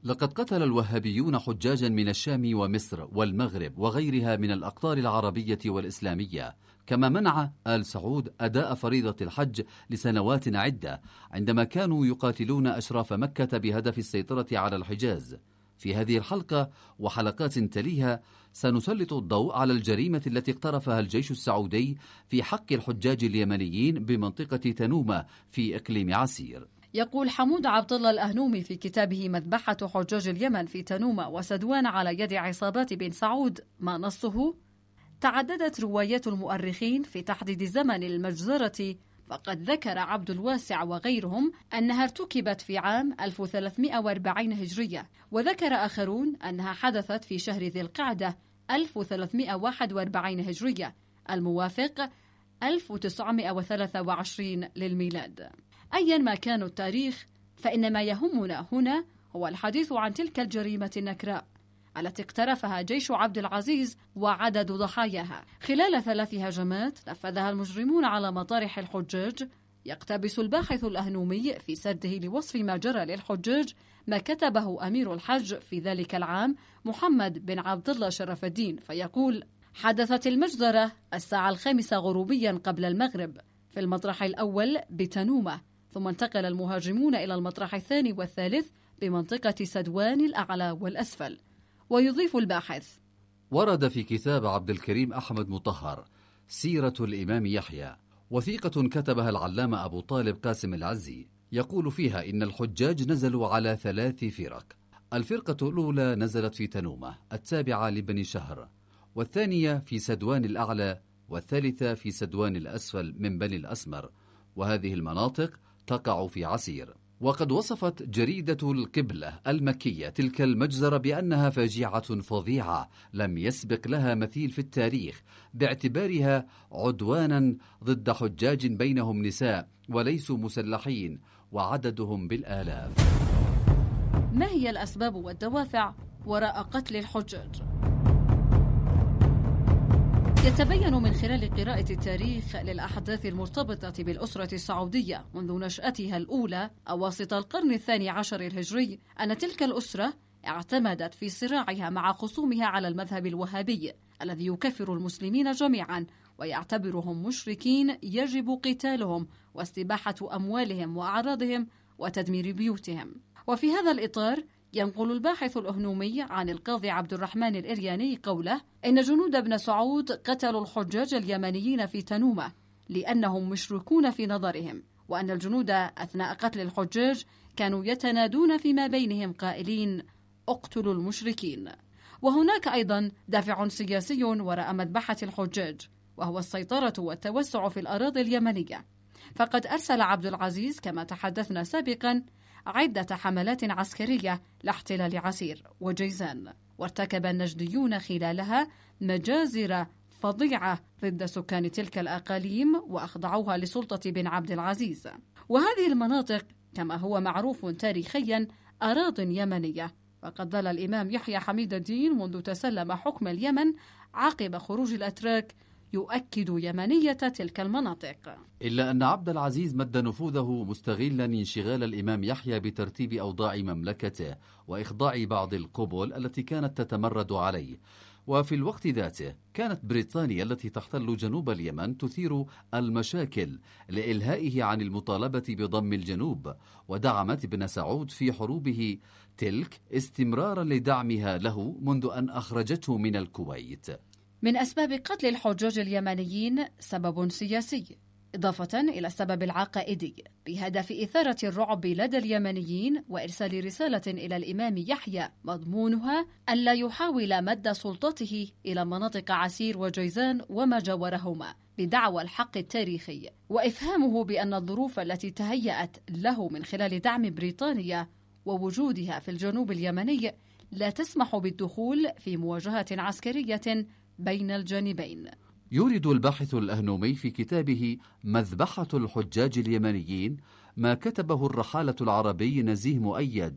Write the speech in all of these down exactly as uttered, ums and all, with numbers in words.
لقد قتل الوهابيون حجاجا من الشام ومصر والمغرب وغيرها من الأقطار العربية والإسلامية، كما منع آل سعود أداء فريضة الحج لسنوات عدة عندما كانوا يقاتلون أشراف مكة بهدف السيطرة على الحجاز. في هذه الحلقة وحلقات تليها سنسلط الضوء على الجريمة التي اقترفها الجيش السعودي في حق الحجاج اليمنيين بمنطقة تنومة في إقليم عسير. يقول حمود عبد الله الأهنومي في كتابه مذبحة حجاج اليمن في تنومة وسدوان على يد عصابات بن سعود ما نصه: تعددت روايات المؤرخين في تحديد زمن المجزرة، فقد ذكر عبد الواسع وغيرهم أنها ارتكبت في عام ألف وثلاثمائة وأربعين هجرية، وذكر آخرون أنها حدثت في شهر ذي القعدة ألف وثلاثمائة وواحد وأربعين هجرية الموافق ألف وتسعمائة وثلاثة وعشرين للميلاد. أيا ما كان التاريخ، فإن ما يهمنا هنا هو الحديث عن تلك الجريمة النكراء التي اقترفها جيش عبد العزيز وعدد ضحاياها. خلال ثلاث هجمات نفذها المجرمون على مطارح الحجاج، يقتبس الباحث الأهنومي في سرده لوصف ما جرى للحجاج ما كتبه أمير الحج في ذلك العام محمد بن عبد الله شرف الدين، فيقول: حدثت المجزرة الساعة الخامسة غروبيا قبل المغرب في المطرح الأول بتنومة، ثم انتقل المهاجمون إلى المطرح الثاني والثالث بمنطقة سدوان الأعلى والأسفل. ويضيف الباحث: ورد في كتاب عبد الكريم أحمد مطهر سيرة الإمام يحيى وثيقة كتبها العلامة أبو طالب قاسم العزي، يقول فيها إن الحجاج نزلوا على ثلاث فرق. الفرقة الأولى نزلت في تنومة التابعة لبني شهر، والثانية في سدوان الأعلى، والثالثة في سدوان الأسفل من بني الأسمر، وهذه المناطق تقع في عسير. وقد وصفت جريدة القبلة المكية تلك المجزرة بأنها فاجعة فظيعة لم يسبق لها مثيل في التاريخ، باعتبارها عدوانا ضد حجاج بينهم نساء وليسوا مسلحين وعددهم بالآلاف. ما هي الأسباب والدوافع وراء قتل الحجاج؟ يتبين من خلال قراءة التاريخ للأحداث المرتبطة بالأسرة السعودية منذ نشأتها الأولى أواسط القرن الثاني عشر الهجري أن تلك الأسرة اعتمدت في صراعها مع خصومها على المذهب الوهابي الذي يكفر المسلمين جميعا ويعتبرهم مشركين يجب قتالهم واستباحة أموالهم وأعراضهم وتدمير بيوتهم. وفي هذا الإطار ينقل الباحث الأهنومي عن القاضي عبد الرحمن الإرياني قوله: إن جنود ابن سعود قتلوا الحجاج اليمنيين في تنومة لأنهم مشركون في نظرهم، وأن الجنود أثناء قتل الحجاج كانوا يتنادون فيما بينهم قائلين: اقتلوا المشركين. وهناك أيضا دافع سياسي وراء مذبحة الحجاج، وهو السيطرة والتوسع في الأراضي اليمنية، فقد أرسل عبد العزيز كما تحدثنا سابقا عدة حملات عسكرية لاحتلال عسير وجيزان، وارتكب النجديون خلالها مجازر فظيعة ضد سكان تلك الأقاليم وأخضعوها لسلطة بن عبد العزيز. وهذه المناطق كما هو معروف تاريخيا أراضٍ يمنية، وقد ظل الإمام يحيى حميد الدين منذ تسلم حكم اليمن عقب خروج الأتراك يؤكد يمنية تلك المناطق. إلا أن عبد العزيز مد نفوذه مستغلا انشغال الإمام يحيى بترتيب أوضاع مملكته وإخضاع بعض القبل التي كانت تتمرد عليه. وفي الوقت ذاته كانت بريطانيا التي تحتل جنوب اليمن تثير المشاكل لإلهائه عن المطالبة بضم الجنوب، ودعمت ابن سعود في حروبه تلك استمرارا لدعمها له منذ أن أخرجته من الكويت. من أسباب قتل الحجاج اليمنيين سبب سياسي، إضافة إلى السبب العقائدي بهدف إثارة الرعب لدى اليمنيين وإرسال رسالة إلى الإمام يحيى مضمونها ألا يحاول مد سلطته إلى مناطق عسير وجيزان وما جاورهما بدعوى الحق التاريخي، وإفهامه بأن الظروف التي تهيأت له من خلال دعم بريطانيا ووجودها في الجنوب اليمني لا تسمح بالدخول في مواجهة عسكرية بين الجانبين. يورد الباحث الأهنومي في كتابه مذبحة الحجاج اليمنيين ما كتبه الرحالة العربي نزيه مؤيد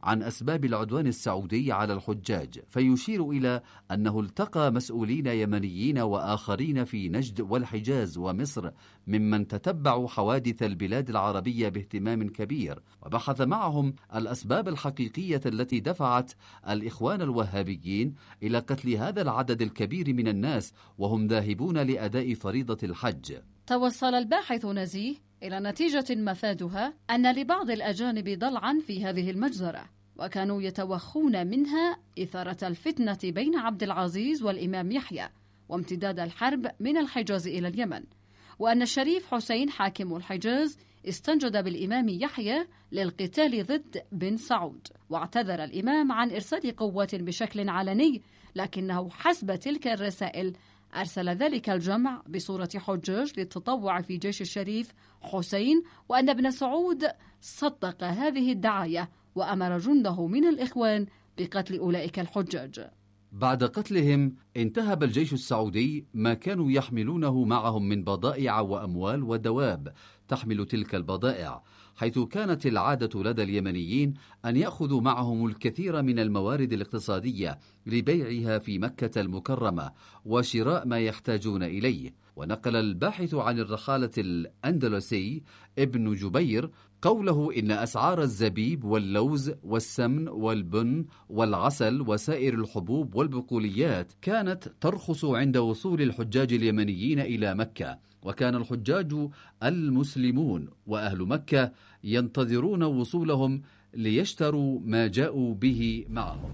عن أسباب العدوان السعودي على الحجاج، فيشير إلى أنه التقى مسؤولين يمنيين وآخرين في نجد والحجاز ومصر ممن تتبعوا حوادث البلاد العربية باهتمام كبير، وبحث معهم الأسباب الحقيقية التي دفعت الإخوان الوهابيين إلى قتل هذا العدد الكبير من الناس وهم ذاهبون لأداء فريضة الحج. توصل الباحث نزيه إلى نتيجة مفادها أن لبعض الأجانب ضلعا في هذه المجزرة، وكانوا يتوخون منها إثارة الفتنة بين عبد العزيز والإمام يحيى وامتداد الحرب من الحجاز إلى اليمن، وأن الشريف حسين حاكم الحجاز استنجد بالإمام يحيى للقتال ضد بن سعود، واعتذر الإمام عن إرسال قوات بشكل علني، لكنه حسب تلك الرسائل أرسل ذلك الجمع بصورة حجاج للتطوع في جيش الشريف حسين، وأن ابن سعود صدق هذه الدعاية وأمر جنده من الإخوان بقتل أولئك الحجاج. بعد قتلهم انتهب الجيش السعودي ما كانوا يحملونه معهم من بضائع وأموال ودواب تحمل تلك البضائع، حيث كانت العادة لدى اليمنيين أن يأخذوا معهم الكثير من الموارد الاقتصادية لبيعها في مكة المكرمة وشراء ما يحتاجون إليه. ونقل الباحث عن الرحالة الأندلسي ابن جبير قوله إن أسعار الزبيب واللوز والسمن والبن والعسل وسائر الحبوب والبقوليات كانت ترخص عند وصول الحجاج اليمنيين إلى مكة، وكان الحجاج المسلمون وأهل مكة ينتظرون وصولهم ليشتروا ما جاءوا به معهم.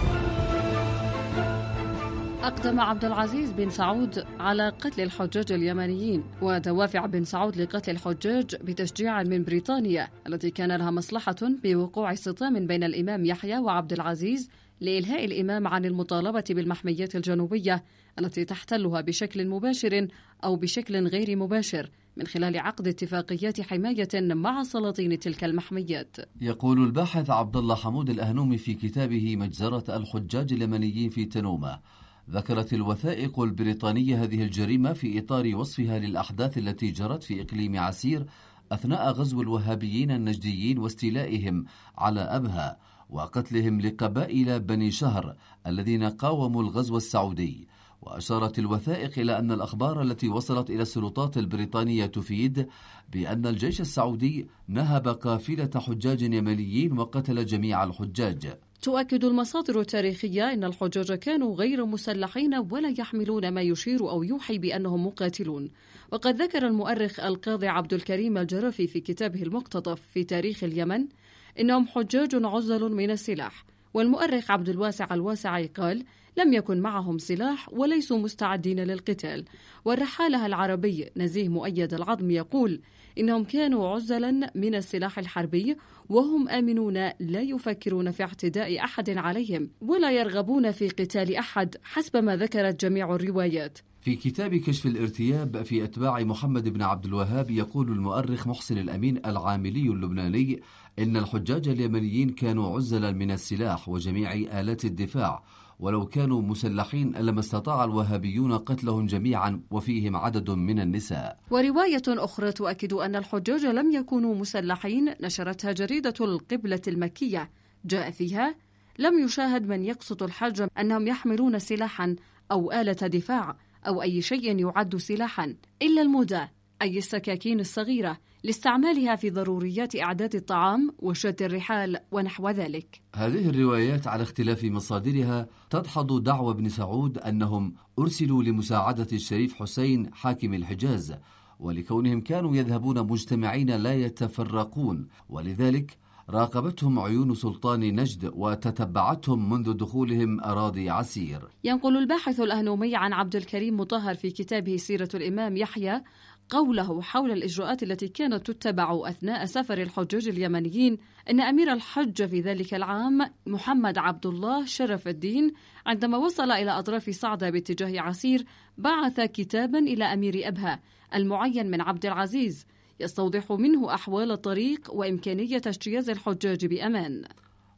أقدم عبد العزيز بن سعود على قتل الحجاج اليمنيين، ودوافع بن سعود لقتل الحجاج بتشجيع من بريطانيا التي كان لها مصلحة بوقوع صدام بين الإمام يحيى وعبد العزيز لإلهاء الإمام عن المطالبة بالمحميات الجنوبية التي تحتلها بشكل مباشر أو بشكل غير مباشر من خلال عقد اتفاقيات حماية مع سلاطين تلك المحميات. يقول الباحث عبد الله حمود الأهنومي في كتابه مجزرة الحجاج اليمنيين في تنومة: ذكرت الوثائق البريطانية هذه الجريمة في إطار وصفها للأحداث التي جرت في إقليم عسير أثناء غزو الوهابيين النجديين واستيلائهم على أبها وقتلهم لقبائل بني شهر الذين قاوموا الغزو السعودي. وأشارت الوثائق إلى أن الأخبار التي وصلت إلى السلطات البريطانية تفيد بأن الجيش السعودي نهب قافلة حجاج يمنيين وقتل جميع الحجاج. تؤكد المصادر التاريخية أن الحجاج كانوا غير مسلحين ولا يحملون ما يشير أو يوحي بأنهم مقاتلون. وقد ذكر المؤرخ القاضي عبد الكريم الجرفي في كتابه المقتطف في تاريخ اليمن إنهم حجاج عزل من السلاح. والمؤرخ عبد الواسع الواسعي قال: لم يكن معهم سلاح وليسوا مستعدين للقتال. والرحالة العربي نزيه مؤيد العظم يقول إنهم كانوا عزلا من السلاح الحربي وهم آمنون لا يفكرون في اعتداء أحد عليهم ولا يرغبون في قتال أحد حسب ما ذكرت جميع الروايات. في كتاب كشف الارتياب في أتباع محمد بن عبد الوهاب يقول المؤرخ محسن الأمين العاملي اللبناني إن الحجاج اليمنيين كانوا عزلا من السلاح وجميع آلات الدفاع، ولو كانوا مسلحين لما استطاع الوهابيون قتلهم جميعا وفيهم عدد من النساء. ورواية أخرى تؤكد أن الحجاج لم يكونوا مسلحين نشرتها جريدة القبلة المكية، جاء فيها: لم يشاهد من يقصد الحج أنهم يحملون سلاحا أو آلة دفاع أو أي شيء يعد سلاحا إلا المدى، أي السكاكين الصغيرة لاستعمالها في ضروريات إعداد الطعام وشد الرحال ونحو ذلك. هذه الروايات على اختلاف مصادرها تدحض دعوى ابن سعود أنهم أرسلوا لمساعدة الشريف حسين حاكم الحجاز، ولكونهم كانوا يذهبون مجتمعين لا يتفرقون، ولذلك راقبتهم عيون سلطان نجد وتتبعتهم منذ دخولهم أراضي عسير. ينقل الباحث الأهنومي عن عبد الكريم مطهر في كتابه سيرة الإمام يحيى قوله حول الإجراءات التي كانت تتبع أثناء سفر الحجاج اليمنيين أن أمير الحج في ذلك العام محمد عبد الله شرف الدين عندما وصل إلى أطراف صعدة باتجاه عسير بعث كتابا إلى أمير أبها المعين من عبد العزيز يستوضح منه أحوال الطريق وإمكانية اجتياز الحجاج بأمان.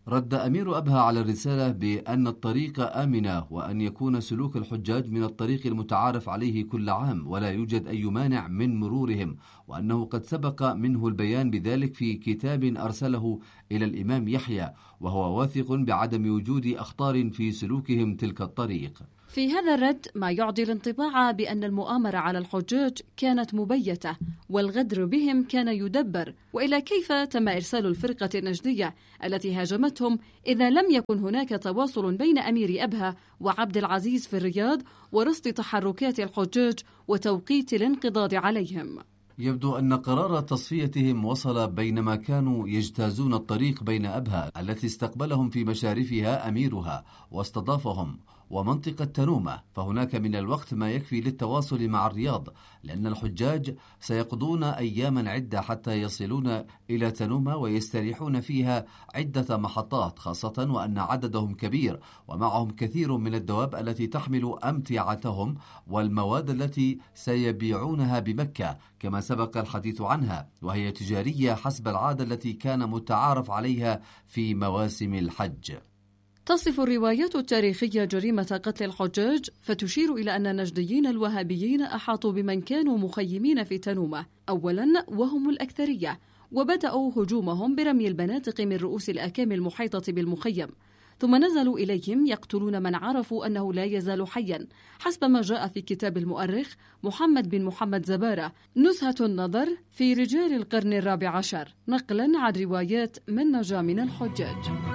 رد أمير أبها على الرسالة بأن الطريق آمنة، وأن يكون سلوك الحجاج من الطريق المتعارف عليه كل عام ولا يوجد أي مانع من مرورهم، وأنه قد سبق منه البيان بذلك في كتاب أرسله إلى الإمام يحيى، وهو واثق بعدم وجود أخطار في سلوكهم تلك الطريق. في هذا الرد ما يعطي الانطباع بأن المؤامرة على الحجاج كانت مبيتة والغدر بهم كان يدبر، وإلى كيف تم إرسال الفرقة النجدية التي هاجمتهم إذا لم يكن هناك تواصل بين أمير أبها وعبد العزيز في الرياض ورصد تحركات الحجاج وتوقيت الانقضاض عليهم. يبدو أن قرار تصفيتهم وصل بينما كانوا يجتازون الطريق بين أبها التي استقبلهم في مشارفها أميرها واستضافهم ومنطقة تنومة، فهناك من الوقت ما يكفي للتواصل مع الرياض، لأن الحجاج سيقضون أياما عدة حتى يصلون إلى تنومة ويستريحون فيها عدة محطات، خاصة وأن عددهم كبير ومعهم كثير من الدواب التي تحمل أمتعتهم والمواد التي سيبيعونها بمكة كما سبق الحديث عنها، وهي تجارية حسب العادة التي كان متعارف عليها في مواسم الحج. تصف الروايات التاريخية جريمة قتل الحجاج، فتشير إلى أن النجديين الوهابيين أحاطوا بمن كانوا مخيمين في تنومة أولا وهم الأكثرية، وبدأوا هجومهم برمي البنادق من رؤوس الأكام المحيطة بالمخيم، ثم نزلوا إليهم يقتلون من عرفوا أنه لا يزال حيا، حسب ما جاء في كتاب المؤرخ محمد بن محمد زبارة نزهة النظر في رجال القرن الرابع عشر، نقلا عن روايات من نجا من الحجاج.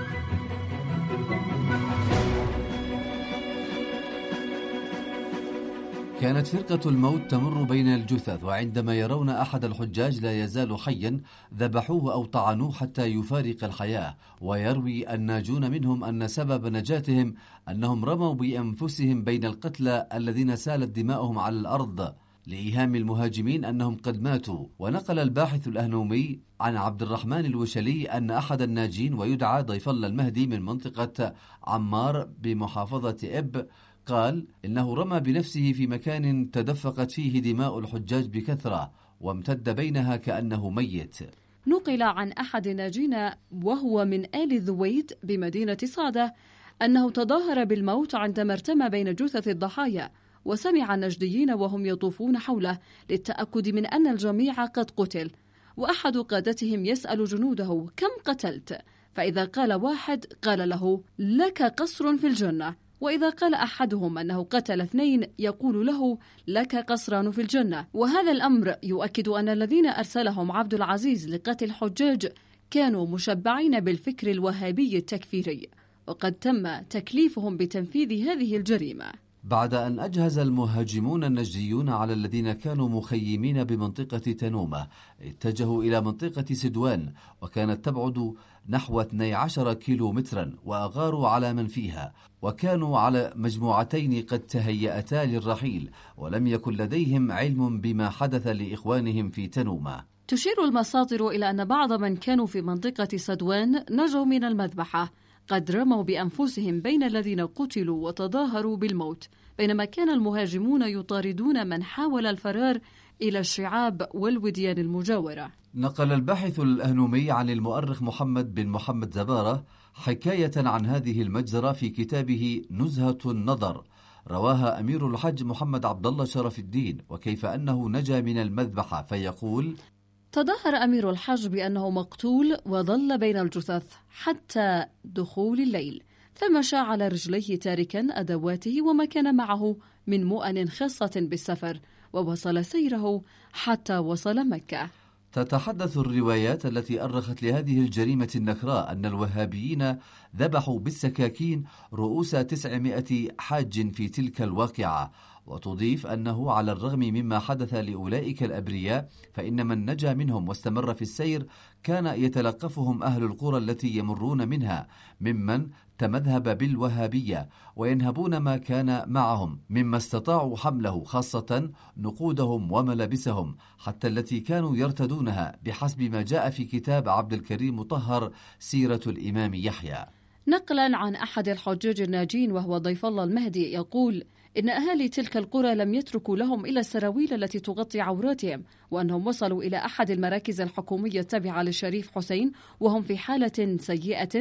كانت فرقة الموت تمر بين الجثث، وعندما يرون أحد الحجاج لا يزال حيا ذبحوه أو طعنوه حتى يفارق الحياة. ويروي الناجون منهم أن سبب نجاتهم أنهم رموا بأنفسهم بين القتلى الذين سالت دماؤهم على الأرض لإيهام المهاجمين أنهم قد ماتوا. ونقل الباحث الأهنومي عن عبد الرحمن الوشلي أن أحد الناجين ويدعى ضيف الله المهدي من منطقة عمار بمحافظة إب قال إنه رمى بنفسه في مكان تدفقت فيه دماء الحجاج بكثرة وامتد بينها كأنه ميت. نقل عن أحد الناجين وهو من آل ذويت بمدينة صعدة أنه تظاهر بالموت عندما ارتمى بين جثث الضحايا، وسمع النجديين وهم يطوفون حوله للتأكد من أن الجميع قد قتل، وأحد قادتهم يسأل جنوده كم قتلت؟ فإذا قال واحد قال له لك قصر في الجنة، وإذا قال أحدهم أنه قتل اثنين يقول له لك قصران في الجنة. وهذا الأمر يؤكد أن الذين أرسلهم عبد العزيز لقتل الحجاج كانوا مشبعين بالفكر الوهابي التكفيري، وقد تم تكليفهم بتنفيذ هذه الجريمة. بعد أن أجهز المهاجمون النجديون على الذين كانوا مخيمين بمنطقة تنومة، اتجهوا إلى منطقة سدوان، وكانت تبعد نحو اثني عشر كيلو مترا، وأغاروا على من فيها، وكانوا على مجموعتين قد تهيأتا للرحيل، ولم يكن لديهم علم بما حدث لإخوانهم في تنومة. تشير المصادر إلى أن بعض من كانوا في منطقة سدوان نجوا من المذبحة، قد رموا بأنفسهم بين الذين قتلوا وتظاهروا بالموت، بينما كان المهاجمون يطاردون من حاول الفرار إلى الشعاب والوديان المجاورة. نقل الباحث الأهنومي عن المؤرخ محمد بن محمد زبارة حكاية عن هذه المجزرة في كتابه نزهة النظر، رواها أمير الحج محمد عبد الله شرف الدين، وكيف أنه نجا من المذبحة، فيقول: تظاهر أمير الحج بأنه مقتول وظل بين الجثث حتى دخول الليل، فمشى على رجليه تاركا أدواته وما كان معه من مؤن خاصة بالسفر، ووصل سيره حتى وصل مكة. تتحدث الروايات التي أرخت لهذه الجريمة النكراء أن الوهابيين ذبحوا بالسكاكين رؤوس تسعمائة حاج في تلك الواقعة، وتضيف أنه على الرغم مما حدث لأولئك الأبرياء فإن من نجا منهم واستمر في السير كان يتلقفهم أهل القرى التي يمرون منها ممن تمذهب بالوهابية، وينهبون ما كان معهم مما استطاعوا حمله، خاصة نقودهم وملابسهم حتى التي كانوا يرتدونها، بحسب ما جاء في كتاب عبد الكريم مطهر سيرة الإمام يحيى. نقلا عن أحد الحجاج الناجين وهو ضيف الله المهدي يقول إن أهالي تلك القرى لم يتركوا لهم إلا السراويل التي تغطي عوراتهم، وأنهم وصلوا إلى أحد المراكز الحكومية التابعة للشريف حسين وهم في حالة سيئة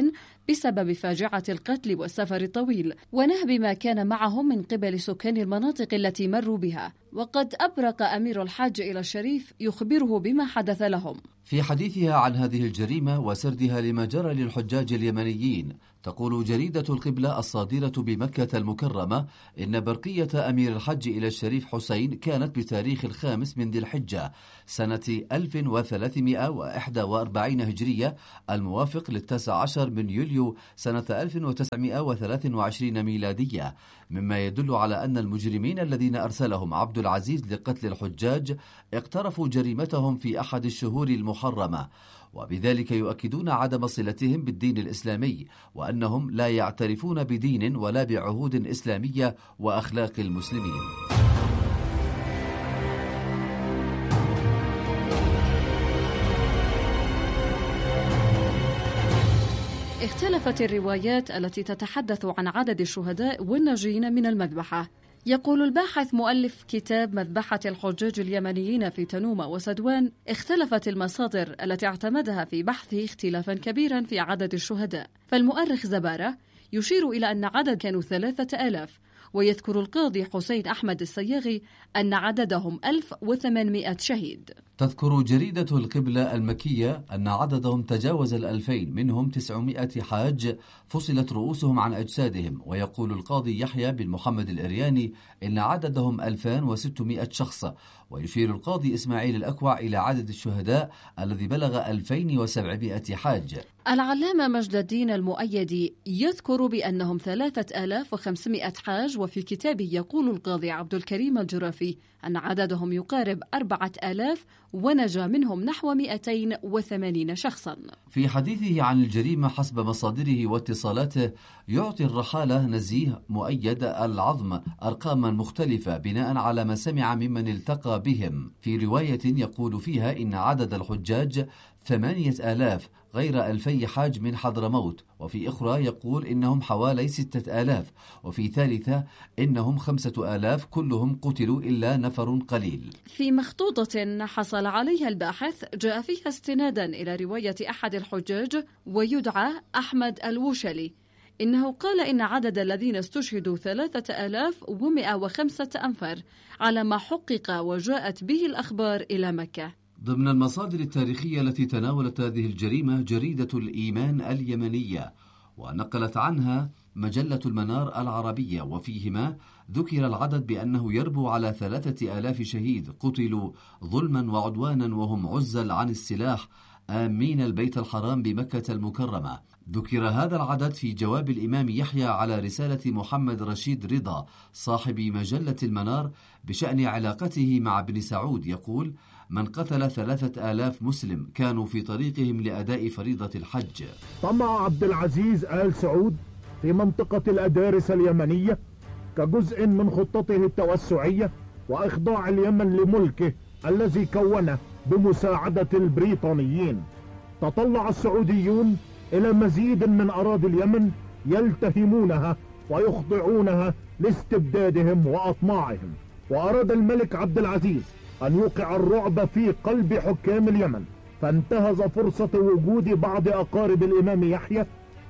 بسبب فاجعة القتل والسفر الطويل ونهب ما كان معهم من قبل سكان المناطق التي مروا بها. وقد أبرق أمير الحج إلى الشريف يخبره بما حدث لهم. في حديثها عن هذه الجريمة وسردها لما جرى للحجاج اليمنيين، تقول جريدة القبلة الصادرة بمكة المكرمة إن برقية أمير الحج إلى الشريف حسين كانت بتاريخ الخامس من ذي الحجة سنة ألف وثلاثمائة وواحد وأربعين هجرية الموافق للتاسع عشر من يوليو سنة ألف وتسعمائة وثلاث وعشرين ميلادية، مما يدل على أن المجرمين الذين أرسلهم عبد العزيز لقتل الحجاج اقترفوا جريمتهم في أحد الشهور المحرمة، وبذلك يؤكدون عدم صلتهم بالدين الإسلامي وأنهم لا يعترفون بدين ولا بعهود إسلامية وأخلاق المسلمين. اختلفت الروايات التي تتحدث عن عدد الشهداء والناجين من المذبحة. يقول الباحث مؤلف كتاب مذبحة الحجاج اليمنيين في تنومة وسدوان: اختلفت المصادر التي اعتمدها في بحثه اختلافا كبيرا في عدد الشهداء، فالمؤرخ زبارة يشير إلى أن عدد كانوا ثلاثة آلاف، ويذكر القاضي حسين أحمد السياغي أن عددهم ألف وثمانمائة شهيد. تذكر جريدة القبلة المكية أن عددهم تجاوز الألفين، منهم تسعمائة حاج فصلت رؤوسهم عن أجسادهم. ويقول القاضي يحيى بن محمد الإرياني إن عددهم ألفين وستمائة شخص، ويشير القاضي إسماعيل الأكوع إلى عدد الشهداء الذي بلغ ألفين وسبعمائة حاج. العلامة مجد الدين المؤيدي يذكر بأنهم ثلاثة آلاف وخمسمائة حاج، وفي كتابه يقول القاضي عبد الكريم الجرافي أن عددهم يقارب أربعة آلاف ونجا منهم نحو مئتين وثمانين شخصا. في حديثه عن الجريمة حسب مصادره واتصالاته يعطي الرحالة نزيه مؤيد العظم أرقاما مختلفة بناء على ما سمع ممن التقى بهم. في رواية يقول فيها إن عدد الحجاج ثمانية آلاف غير ألفي حاج من حضرموت، وفي أخرى يقول إنهم حوالي ستة آلاف، وفي ثالثة إنهم خمسة آلاف كلهم قتلوا إلا نفر قليل. في مخطوطة حصل عليها الباحث جاء فيها استنادا إلى رواية أحد الحجاج ويدعى أحمد الوشلي إنه قال إن عدد الذين استشهدوا ثلاثة آلاف ومئة وخمسة أنفر على ما حقق وجاءت به الأخبار إلى مكة. ضمن المصادر التاريخية التي تناولت هذه الجريمة جريدة الإيمان اليمنية، ونقلت عنها مجلة المنار العربية، وفيهما ذكر العدد بأنه يربو على ثلاثة آلاف شهيد قتلوا ظلما وعدوانا وهم عزل عن السلاح آمين البيت الحرام بمكة المكرمة. ذكر هذا العدد في جواب الإمام يحيى على رسالة محمد رشيد رضا صاحب مجلة المنار بشأن علاقته مع ابن سعود، يقول: من قتل ثلاثة آلاف مسلم كانوا في طريقهم لأداء فريضة الحج. طمع عبد العزيز آل سعود في منطقة الأدارس اليمنية كجزء من خطته التوسعية وإخضاع اليمن لملكه الذي كونه بمساعدة البريطانيين. تطلع السعوديون إلى مزيد من أراضي اليمن يلتهمونها ويخضعونها لاستبدادهم وأطماعهم، وأراد الملك عبد العزيز أن يوقع الرعب في قلب حكام اليمن، فانتهز فرصة وجود بعض أقارب الإمام يحيى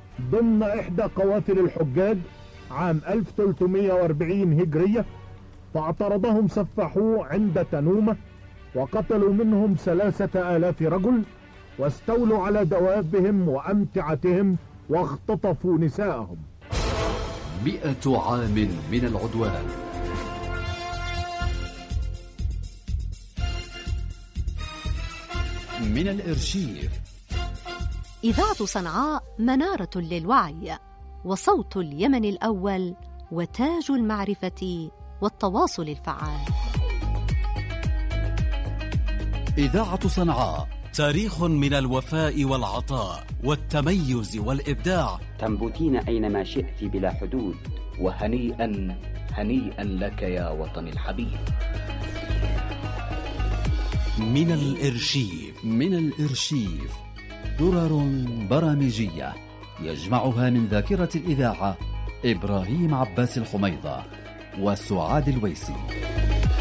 ضمن إحدى قوافل الحجاج عام ألف وثلاثمائة وأربعين هجرية، فاعترضهم سفحوه عند تنومة وقتلوا منهم ثلاثة آلاف رجل، واستولوا على دوابهم وأمتعتهم واختطفوا نساءهم. مئة عام من العدوان. من الإرشيف. إذاعة صنعاء منارة للوعي، وصوت اليمن الأول، وتاج المعرفة والتواصل الفعال. إذاعة صنعاء، تاريخ من الوفاء والعطاء والتميز والإبداع. تنبتين أينما شئت بلا حدود، وهنيئا هنيئا لك يا وطني الحبيب. من الإرشيف. من الإرشيف درر برامجية يجمعها من ذاكرة الإذاعة إبراهيم عباس الحميضة وسعاد الويسي.